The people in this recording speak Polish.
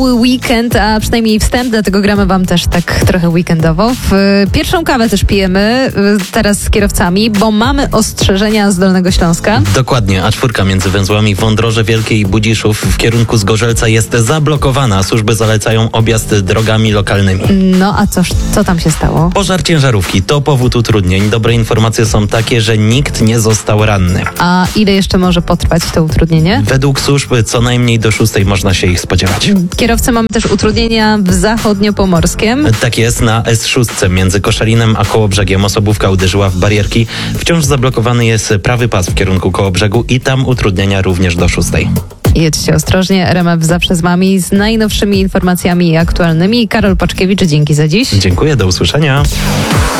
Weekend, a przynajmniej wstęp, dlatego gramy wam też tak trochę weekendowo. Pierwszą kawę też pijemy teraz z kierowcami, bo mamy ostrzeżenia z Dolnego Śląska. Dokładnie, A4 między węzłami Wądroże Wielkie i Budziszów w kierunku Zgorzelca jest zablokowana. Służby zalecają objazd drogami lokalnymi. No a co tam się stało? Pożar ciężarówki to powód utrudnień. Dobre informacje są takie, że nikt nie został ranny. A ile jeszcze może potrwać to utrudnienie? Według służb co najmniej do 6 można się ich spodziewać. Kierowcy mamy też utrudnienia w zachodniopomorskiem. Tak jest, na S6 między Koszalinem a Kołobrzegiem osobówka uderzyła w barierki. Wciąż zablokowany jest prawy pas w kierunku Kołobrzegu i tam utrudnienia również do 6. Jedźcie ostrożnie, RMF zawsze z wami z najnowszymi informacjami aktualnymi. Karol Paczkiewicz, dzięki za dziś. Dziękuję, do usłyszenia.